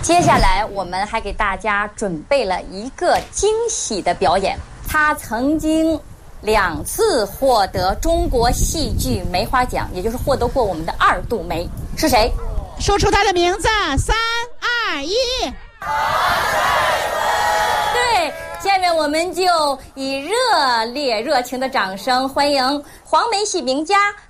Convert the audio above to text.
接下来我们还给大家准备了一个惊喜的表演，他曾经2次获得中国戏剧梅花奖，也就是获得过我们的2度梅，是谁？ 说出他的名字，3、2、1。 对，下面我们就以热烈热情的掌声欢迎黄梅戏名家